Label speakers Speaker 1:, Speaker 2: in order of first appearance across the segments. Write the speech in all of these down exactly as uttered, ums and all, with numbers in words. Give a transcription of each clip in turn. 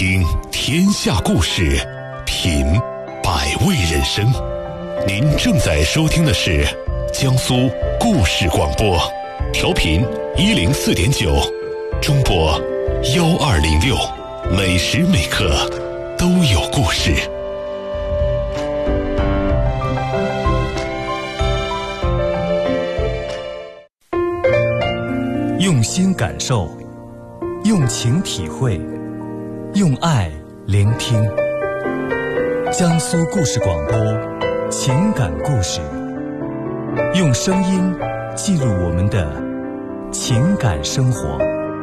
Speaker 1: 听天下故事，品百味人生。您正在收听的是江苏故事广播，调频一零四点九，中波幺二零六，每时每刻都有故事。
Speaker 2: 用心感受，用情体会，用爱聆听。江苏故事广播，情感故事，用声音记录我们的情感生活。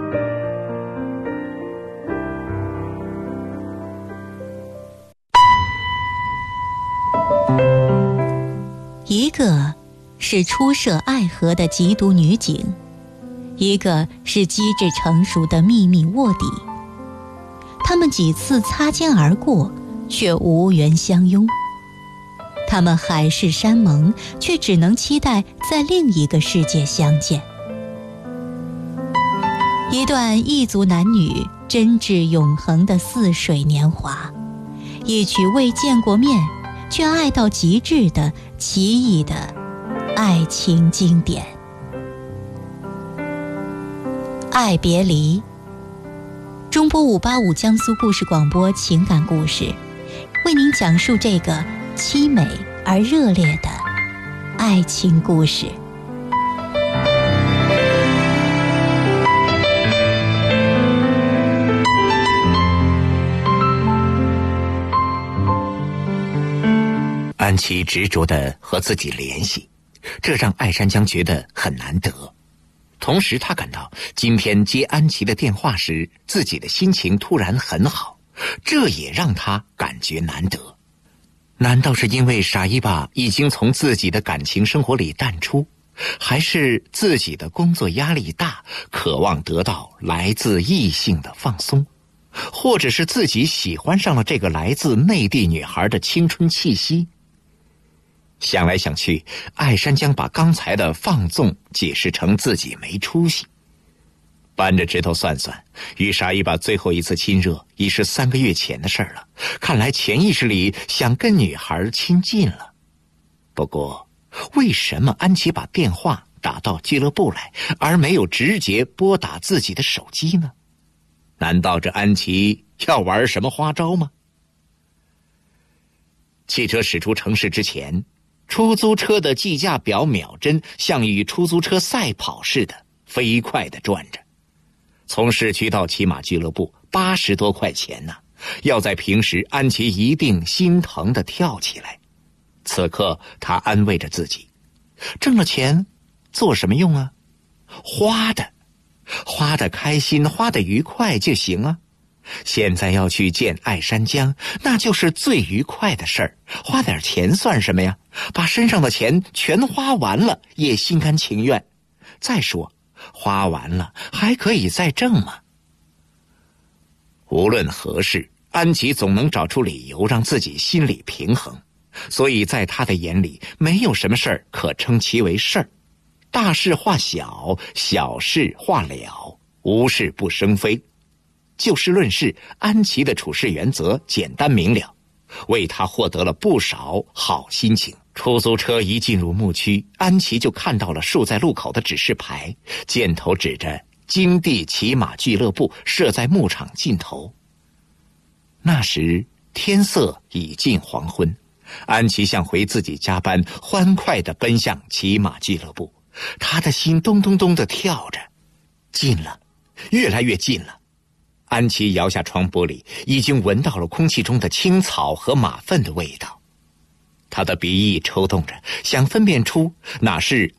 Speaker 3: 一个是初涉爱河的缉毒女警，一个是机智成熟的秘密卧底。他们几次擦肩而过，却无缘相拥。他们海誓山盟，却只能期待在另一个世界相见。一段异族男女真挚永恒的似水年华，一曲未见过面却爱到极致的奇异的爱情经典。爱别离，中波五八五江苏故事广播情感故事，为您讲述这个凄美而热烈的爱情故事。
Speaker 4: 安琪执着地和自己联系，这让艾山江觉得很难得。同时他感到今天接安琪的电话时，自己的心情突然很好，这也让他感觉难得。难道是因为傻一把已经从自己的感情生活里淡出，还是自己的工作压力大，渴望得到来自异性的放松，或者是自己喜欢上了这个来自内地女孩的青春气息？想来想去，艾山江把刚才的放纵解释成自己没出息。扳着指头算算，与傻一把最后一次亲热已是三个月前的事了，看来潜意识里想跟女孩亲近了。不过为什么安琪把电话打到俱乐部来，而没有直接拨打自己的手机呢？难道这安琪要玩什么花招吗？汽车驶出城市之前，出租车的计价表秒针像与出租车赛跑似的飞快地转着。从市区到骑马俱乐部八十多块钱呢、啊，要在平时安琪一定心疼地跳起来。此刻他安慰着自己，挣了钱做什么用啊？花的，花的开心，花的愉快就行啊。现在要去见艾山江，那就是最愉快的事儿，花点钱算什么呀？把身上的钱全花完了也心甘情愿。再说花完了还可以再挣嘛。无论何事，安琪总能找出理由让自己心里平衡，所以在他的眼里，没有什么事儿可称其为事儿。大事化小，小事化了，无事不生非。就事论事，安琪的处事原则简单明了，为他获得了不少好心情。出租车一进入牧区，安琪就看到了竖在路口的指示牌，箭头指着金地骑马俱乐部设在牧场尽头。那时天色已近黄昏，安琪像回自己加班，欢快地奔向骑马俱乐部，他的心咚咚咚地跳着，近了，越来越近了。安琪摇下窗玻璃，已经闻到了空气中的青草和马粪的味道。他的鼻翼抽动着，想分辨出哪是